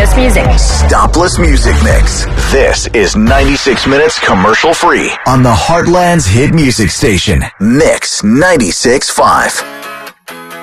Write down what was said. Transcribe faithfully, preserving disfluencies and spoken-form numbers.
stopless music. Stopless Music Mix. This is ninety-six minutes commercial free on the Heartland's hit music station, Mix ninety-six point five.